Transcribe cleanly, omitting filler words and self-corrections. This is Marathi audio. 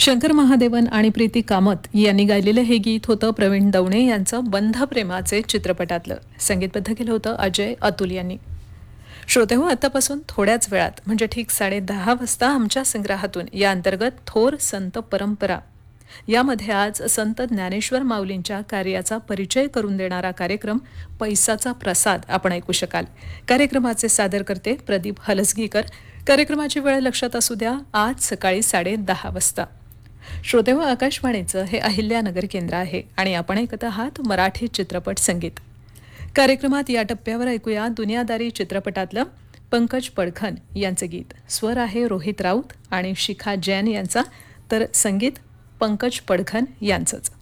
शंकर महादेवन आणि प्रीती कामत यांनी गायलेलं हे गीत होतं प्रवीण दवणे यांचं बंध प्रेमाचे चित्रपटातलं. संगीतबद्ध केलं होतं अजय अतुल यांनी. श्रोते हो, आतापासून थोड्याच वेळात म्हणजे ठीक 10:30 वाजता आमच्या संग्रहातून या अंतर्गत थोर संत परंपरा यामध्ये आज संत ज्ञानेश्वर माऊलींच्या कार्याचा परिचय करून देणारा कार्यक्रम पैसाचा प्रसाद आपण ऐकू शकाल. कार्यक्रमाचे सादरकर्ते प्रदीप हलसगीकर. कार्यक्रमाची वेळ लक्षात असू द्या, आज सकाळी 10:30 वाजता. श्रोते हो, आकाशवाणीचं हे अहिल्यानगर केंद्र आहे आणि आपण ऐकत आहात मराठी चित्रपट संगीत. कार्यक्रमात या टप्प्यावर ऐकूया दुनियादारी चित्रपटातलं पंकज पडखन यांचे गीत. स्वर आहे रोहित राऊत आणि शिखा जैन यांचा, तर संगीत पंकज पडखन यांचंच.